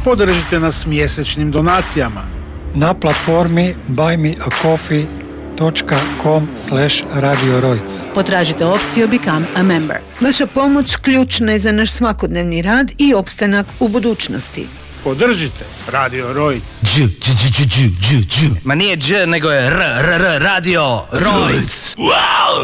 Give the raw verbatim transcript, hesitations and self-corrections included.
Podržite nas mjesečnim donacijama na platformi buy me a coffee dot com slash radio rojc. Potražite opciju Become a Member. Vaša pomoć ključna je za naš svakodnevni rad i opstanak u budućnosti. Podržite Radio Rojc. Dž, dž, dž, dž, dž, dž. Ma nije dž, nego je r, r, r, Radio Rojc. Wow!